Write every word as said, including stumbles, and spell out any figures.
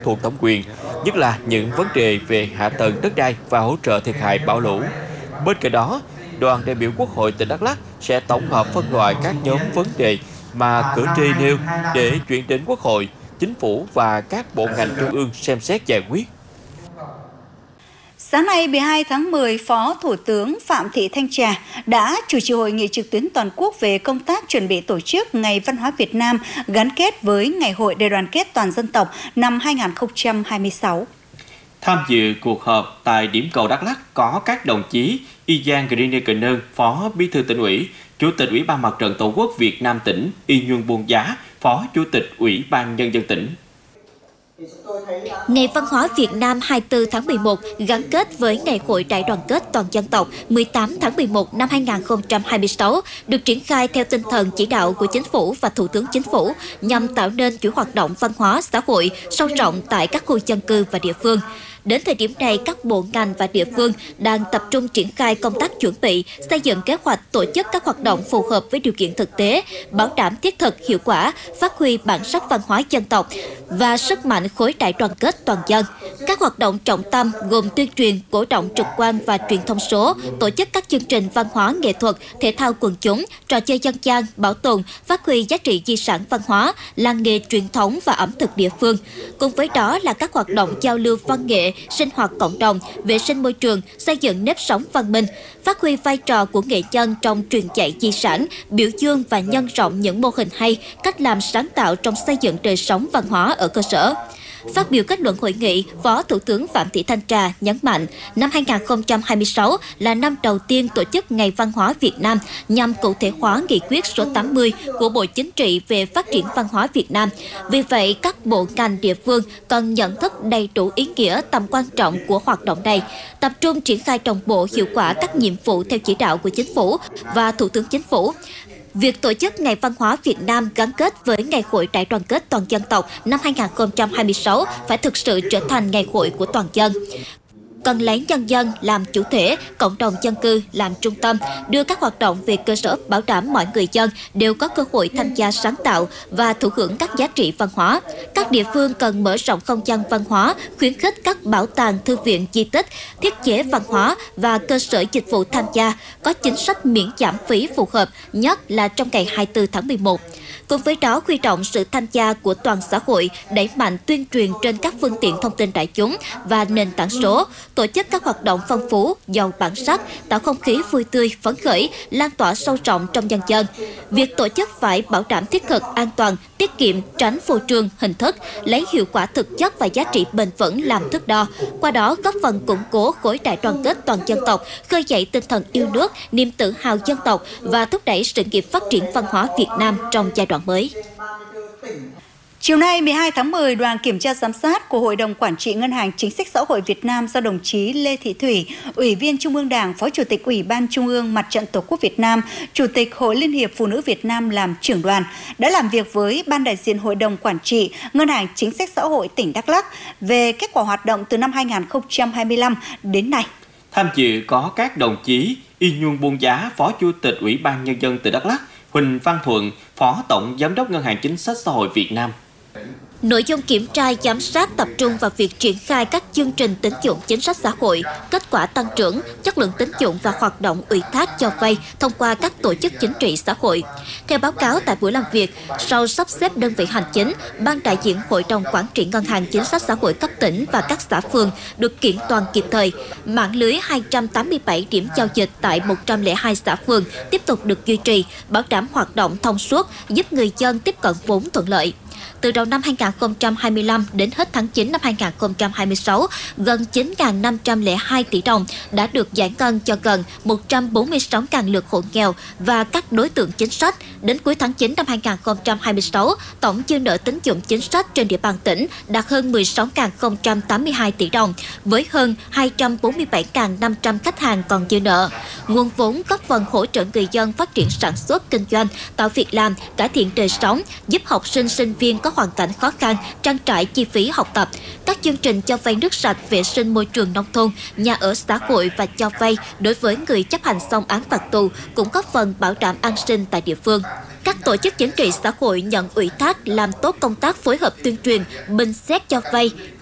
thuộc thẩm quyền, nhất là những vấn đề về hạ tầng đất đai và hỗ trợ thiệt hại bão lũ. Bên cạnh đó, đoàn đại biểu Quốc hội tỉnh Đắk Lắk sẽ tổng hợp phân loại các nhóm vấn đề mà cử tri nêu để chuyển đến Quốc hội, Chính phủ và các bộ ngành trung ương xem xét giải quyết. Sáng nay mười hai tháng mười, Phó Thủ tướng Phạm Thị Thanh Trà đã chủ trì hội nghị trực tuyến toàn quốc về công tác chuẩn bị tổ chức Ngày Văn hóa Việt Nam gắn kết với Ngày hội Đại đoàn kết toàn dân tộc năm hai nghìn không trăm hai mươi sáu. Tham dự cuộc họp tại điểm cầu Đắk Lắk có các đồng chí Y Giang Green Cờ Nơn, Phó Bí thư Tỉnh ủy, Chủ tịch Ủy ban Mặt trận Tổ quốc Việt Nam tỉnh, Y Nhuân Buôn Giá, Phó Chủ tịch Ủy ban Nhân dân tỉnh. Ngày Văn hóa Việt Nam hai mươi tư tháng mười một gắn kết với Ngày hội Đại đoàn kết toàn dân tộc mười tám tháng mười một năm hai nghìn không trăm hai mươi sáu được triển khai theo tinh thần chỉ đạo của Chính phủ và Thủ tướng Chính phủ nhằm tạo nên chuỗi hoạt động văn hóa xã hội sâu rộng tại các khu dân cư và địa phương. Đến thời điểm này, các bộ ngành và địa phương đang tập trung triển khai công tác chuẩn bị, xây dựng kế hoạch tổ chức các hoạt động phù hợp với điều kiện thực tế, bảo đảm thiết thực, hiệu quả, phát huy bản sắc văn hóa dân tộc và sức mạnh khối đại đoàn kết toàn dân. Các hoạt động trọng tâm gồm tuyên truyền, cổ động trực quan và truyền thông số, tổ chức các chương trình văn hóa nghệ thuật, thể thao quần chúng, trò chơi dân gian, bảo tồn, phát huy giá trị di sản văn hóa, làng nghề truyền thống và ẩm thực địa phương. Cùng với đó là các hoạt động giao lưu văn nghệ, sinh hoạt cộng đồng, vệ sinh môi trường, xây dựng nếp sống văn minh, phát huy vai trò của nghệ nhân trong truyền dạy di sản, biểu dương và nhân rộng những mô hình hay, cách làm sáng tạo trong xây dựng đời sống văn hóa ở cơ sở. Phát biểu kết luận hội nghị, Phó Thủ tướng Phạm Thị Thanh Trà nhấn mạnh, năm hai nghìn không trăm hai mươi sáu là năm đầu tiên tổ chức Ngày Văn hóa Việt Nam nhằm cụ thể hóa nghị quyết số tám mươi của Bộ Chính trị về phát triển văn hóa Việt Nam. Vì vậy, các bộ ngành địa phương cần nhận thức đầy đủ ý nghĩa tầm quan trọng của hoạt động này, tập trung triển khai đồng bộ hiệu quả các nhiệm vụ theo chỉ đạo của Chính phủ và Thủ tướng Chính phủ. Việc tổ chức Ngày Văn hóa Việt Nam gắn kết với Ngày hội Đại đoàn kết toàn dân tộc năm hai nghìn không trăm hai mươi sáu phải thực sự trở thành ngày hội của toàn dân. Cần lấy nhân dân làm chủ thể, cộng đồng dân cư làm trung tâm, đưa các hoạt động về cơ sở bảo đảm mọi người dân đều có cơ hội tham gia sáng tạo và thụ hưởng các giá trị văn hóa. Các địa phương cần mở rộng không gian văn hóa, khuyến khích các bảo tàng, thư viện, di tích, thiết chế văn hóa và cơ sở dịch vụ tham gia, có chính sách miễn giảm phí phù hợp, nhất là trong ngày hai mươi tư tháng mười một. Cùng với đó, huy động sự tham gia của toàn xã hội, đẩy mạnh tuyên truyền trên các phương tiện thông tin đại chúng và nền tảng số, tổ chức các hoạt động phong phú, giàu bản sắc, tạo không khí vui tươi, phấn khởi, lan tỏa sâu rộng trong nhân dân. Việc tổ chức phải bảo đảm thiết thực, an toàn, tiết kiệm, tránh phô trương, hình thức, lấy hiệu quả thực chất và giá trị bền vững làm thước đo. Qua đó, góp phần củng cố khối đại đoàn kết toàn dân tộc, khơi dậy tinh thần yêu nước, niềm tự hào dân tộc và thúc đẩy sự nghiệp phát triển văn hóa Việt Nam trong giai đoạn mới. Chiều nay mười hai tháng mười, đoàn kiểm tra giám sát của Hội đồng Quản trị Ngân hàng Chính sách Xã hội Việt Nam do đồng chí Lê Thị Thủy, Ủy viên Trung ương Đảng, Phó Chủ tịch Ủy ban Trung ương Mặt trận Tổ quốc Việt Nam, Chủ tịch Hội Liên hiệp Phụ nữ Việt Nam làm trưởng đoàn, đã làm việc với Ban đại diện Hội đồng Quản trị Ngân hàng Chính sách Xã hội tỉnh Đắk Lắk về kết quả hoạt động từ năm hai nghìn không trăm hai mươi lăm đến nay. Tham dự có các đồng chí Y Nhuân Buôn Giá, Phó Chủ tịch Ủy ban Nhân dân tỉnh Đắk Lắk, Huỳnh Văn Thuận, Phó Tổng Giám đốc Ngân hàng Chính sách Xã hội Việt Nam. Nội dung kiểm tra giám sát tập trung vào việc triển khai các chương trình tín dụng chính sách xã hội, kết quả tăng trưởng, chất lượng tín dụng và hoạt động ủy thác cho vay thông qua các tổ chức chính trị xã hội. Theo báo cáo tại buổi làm việc, sau sắp xếp đơn vị hành chính, Ban đại diện Hội đồng Quản trị Ngân hàng Chính sách Xã hội cấp tỉnh và các xã phường được kiện toàn kịp thời. Mạng lưới hai trăm tám mươi bảy điểm giao dịch tại một trăm lẻ hai xã phường tiếp tục được duy trì, bảo đảm hoạt động thông suốt, giúp người dân tiếp cận vốn thuận lợi. Từ đầu năm hai nghìn không trăm hai mươi lăm đến hết tháng chín năm hai nghìn không trăm hai mươi sáu, gần chín nghìn năm trăm lẻ hai tỷ đồng đã được giải ngân cho gần một trăm bốn mươi sáu nghìn lượt hộ nghèo và các đối tượng chính sách. Đến cuối tháng chín năm hai nghìn không trăm hai mươi sáu, tổng dư nợ tín dụng chính sách trên địa bàn tỉnh đạt hơn mười sáu nghìn không trăm tám mươi hai tỷ đồng, với hơn hai trăm bốn mươi bảy nghìn năm trăm khách hàng còn dư nợ. Nguồn vốn góp phần hỗ trợ người dân phát triển sản xuất, kinh doanh, tạo việc làm, cải thiện đời sống, giúp học sinh, sinh viên có hoàn cảnh khó khăn, trang trải chi phí học tập. Các chương trình cho vay nước sạch, vệ sinh môi trường nông thôn, nhà ở xã hội và cho vay đối với người chấp hành xong án phạt tù cũng góp phần bảo đảm an sinh tại địa phương. các tổ chức chính trị xã hội nhận ủy thác làm tốt công tác phối hợp tuyên truyền, bình xét cho vay,